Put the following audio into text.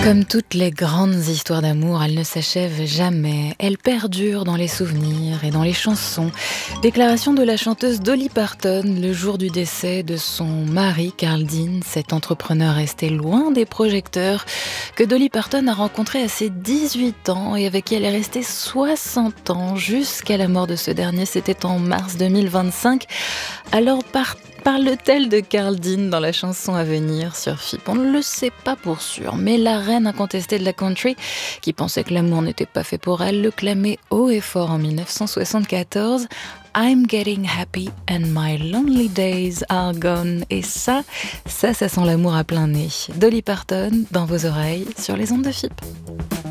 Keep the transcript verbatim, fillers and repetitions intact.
Comme toutes les grandes histoires d'amour, elles ne s'achèvent jamais. Elles perdurent dans les souvenirs et dans les chansons. Déclaration de la chanteuse Dolly Parton le jour du décès de son mari Carl Dean, cet entrepreneur resté loin des projecteurs, que Dolly Parton a rencontré à ses dix-huit ans et avec qui elle est restée soixante ans jusqu'à la mort de ce dernier. C'était en mars deux mille vingt-cinq. Alors par Parle-t-elle de Carl Dean dans la chanson à venir sur F I P? On ne le sait pas pour sûr, mais la reine incontestée de la country, qui pensait que l'amour n'était pas fait pour elle, le clamait haut et fort en dix-neuf cent soixante-quatorze. I'm getting happy and my lonely days are gone. Et ça, ça, ça sent l'amour à plein nez. Dolly Parton, dans vos oreilles, sur les ondes de F I P.